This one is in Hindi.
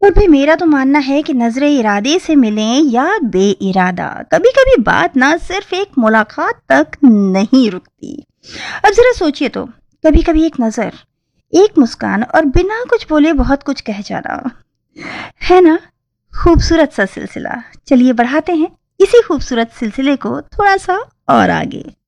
और भाई मेरा तो मानना है कि नजरें इरादे से मिलें या बेइरादा, कभी कभी बात ना सिर्फ एक मुलाकात तक नहीं रुकती। अब जरा सोचिए तो, कभी कभी एक नजर, एक मुस्कान और बिना कुछ बोले बहुत कुछ कह जाना, है ना? खूबसूरत सा सिलसिला। चलिए बढ़ाते हैं इसी खूबसूरत सिलसिले को थोड़ा सा और आगे।